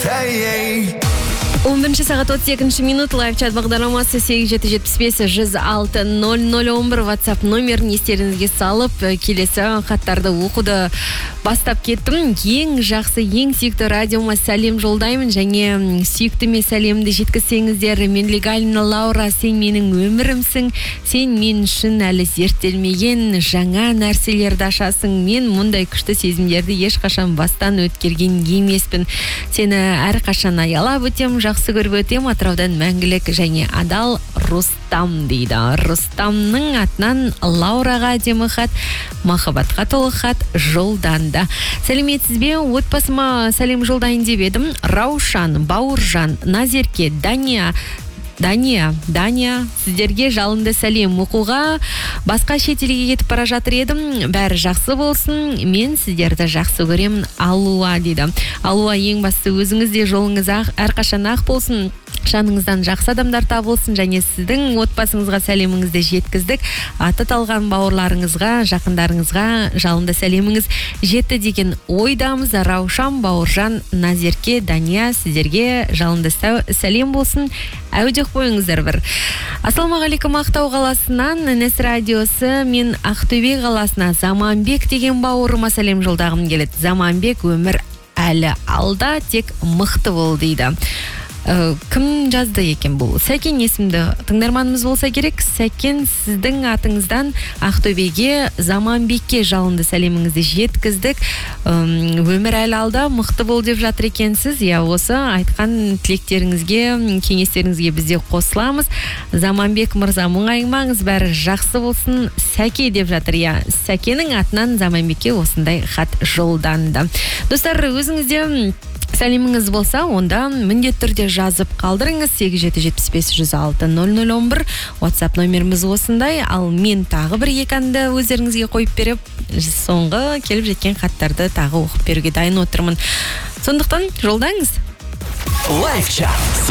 11 сағат 32 минут лайв-чат бағдарламасы 8775-106-0011 WhatsApp номерін естеріңізге салып, келесі хаттарды оқуды бастап кеттім. Ең жақсы, ең сүйікті радиома сәлем жолдаймын, және сүйіктіме сәлемді жеткізсеңіздер. Мен Легальна Лаура, сен менің өмірімсің, сен мен үшін әлі зерттелмеген жаңа нәрселерді ашасың. Мен мұндай күшті сезімдерді ешқашан бастан өткерген емеспін. Сені әрқашан аялап өтем, жақсы көріп өтем. Атыраудан мәңгілік және адал Рустам дейді. Рустамның атынан Лаураға әдемі хат, махаббатқа толы хат жолданды. Сәлеметсіз бе? Отбасыма сәлем жолдайын деп едім. Раушан, Бауыржан, Назерке, Дания, сіздерге жалынды сәлем. Оқуға басқа шетелге кетіп бара жатыр едім. Бәрі жақсы болсын. Мен сіздерді жақсы көремін. Алуа дейді. Алуа, ең басты өзіңізде жолыңыз әрқашан ақ болсын. Жаныңыздан жақсы адамдар табылсын, және сіздің отбасыңызға сәлеміңізді жеткіздік. Аты талған бауырларыңызға, жақындарыңызға жалынды сәлеміңіз жетті деген ойдамыз. Раушан, Бауыржан, Назерке, Дания, сіздерге жалынды сәлем болсын. Әудек қойыңыздар бір. Ассалаумағалейкум, Ақтау қаласынан Нәс радиосы, мен Ақтөбе қаласына Заманбек деген бауырыма сәлем жолдағым келеді. Заманбек, өмір әлі алда, тек мықты бол дейді. Кім жазды екен бұл? Сәкен есімді тыңдарманымыз болса керек. Сәкен, сіздің атыңыздан Ақтөбеге Заманбекке жалынды сәлеміңізді жеткіздік. Өмір әлі алда, мықты бол деп жатыр екенсіз. Осы айтқан тілектеріңізге, кеңестеріңізге бізде қосыламыз. Заманбек мырза, мұңаймаңыз, бәрі жақсы болсын. Сәке деп жатыр. Сәкенің атынан Заманбекке осындай хат жолданды. Достар, өзіңізде сәлеміңіз болса, онда міндетті түрде жазып қалдырыңыз. 8775-106-0011 WhatsApp номеріміз осындай. Ал мен тағы бір екі әнді өздеріңізге қойып беріп, соңғы келіп жеткен хаттарды тағы оқып беруге дайын отырмын. Сондықтан жолдаңыз. Лайв-чат.